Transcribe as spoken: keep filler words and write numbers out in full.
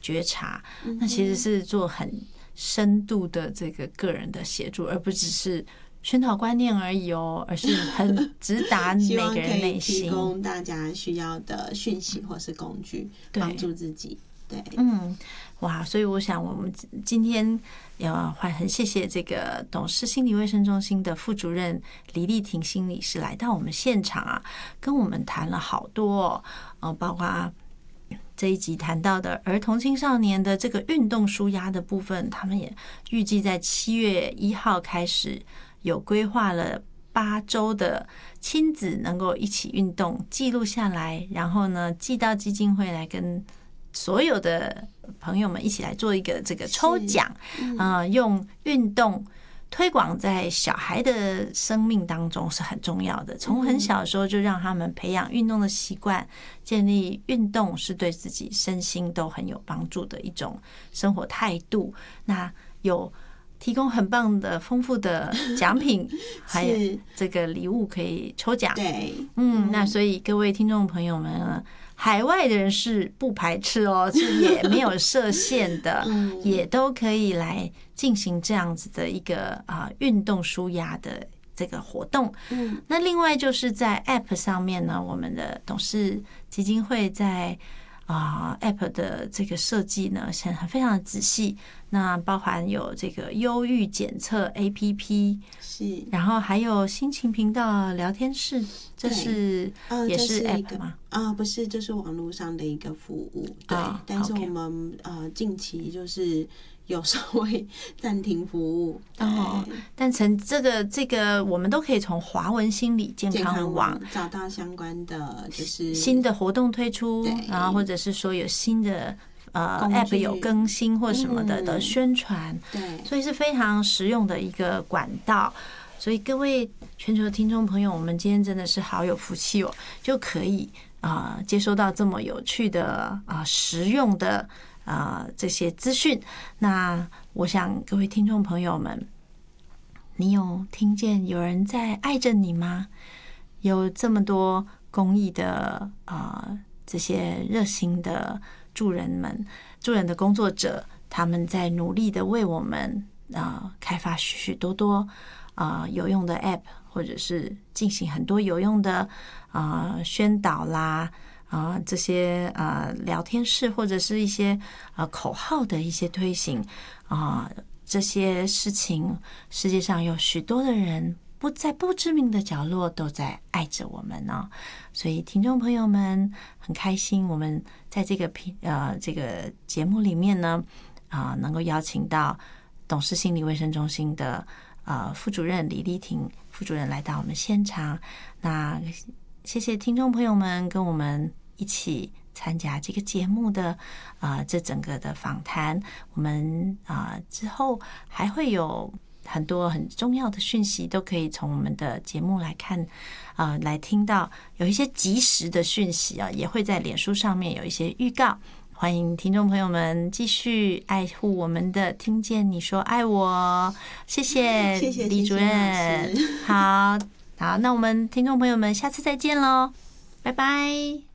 觉察，那其实是做很深度的这个个人的协助，而不只是宣导观念而已哦，而是很直达每个人内心， 希望可以提供大家需要的讯息或是工具，帮助自己。对， 嗯，哇，所以我想我们今天要很谢谢这个董事心理卫生中心的副主任李丽婷心理师来到我们现场啊，跟我们谈了好多哦，呃，包括这一集谈到的儿童青少年的这个运动舒压的部分，他们也预计在七月一号开始有规划了八周的亲子能够一起运动记录下来，然后呢寄到基金会来跟所有的朋友们一起来做一个这个抽奖，嗯、呃，用运动推广在小孩的生命当中是很重要的。从很小的时候就让他们培养运动的习惯，建立运动是对自己身心都很有帮助的一种生活态度。那有提供很棒的丰富的奖品，还有这个礼物可以抽奖。 对， 嗯，那所以各位听众朋友们呢，海外的人是不排斥哦，是也没有设限的，也都可以来进行这样子的一个啊运动舒压的这个活动。嗯，那另外就是在 App 上面呢，我们的董事基金会在啊 App 的这个设计呢，现在非常的仔细。那包含有这个忧郁检测 A P P， 是，然后还有心情频道聊天室，这是也是 App 吗？ 啊、呃，不是，这是网络上的一个服务。对，哦、但是我们、okay. 呃近期就是有稍微暂停服务。 哦，但从这个这个我们都可以从华文心理健康网找到相关的就是新的活动推出，然后或者是说有新的。呃 ，App 有更新或什么的的宣传，对，所以是非常实用的一个管道。所以各位全球的听众朋友，我们今天真的是好有福气哦，就可以啊、呃、接收到这么有趣的啊、呃、实用的啊、呃、这些资讯。那我想各位听众朋友们，你有听见有人在爱着你吗？有这么多公益的啊、呃、这些热心的助人们、助人的工作者，他们在努力的为我们啊、呃、开发许许多多啊、呃、有用的 App， 或者是进行很多有用的啊、呃、宣导啦啊、呃、这些啊、呃、聊天室或者是一些啊、呃、口号的一些推行啊、呃、这些事情，世界上有许多的人不在不知名的角落都在爱着我们呢、哦，所以听众朋友们很开心，我们在这个频呃这个节目里面呢，啊、呃、能够邀请到董事心理卫生中心的呃副主任李丽婷副主任来到我们现场。那谢谢听众朋友们跟我们一起参加这个节目的啊、呃、这整个的访谈，我们啊、呃、之后还会有很多很重要的讯息都可以从我们的节目来看啊、呃，来听到有一些即时的讯息啊，也会在脸书上面有一些预告。欢迎听众朋友们继续爱护我们的听见你说爱我，谢谢李主任。好好，那我们听众朋友们下次再见喽，拜拜。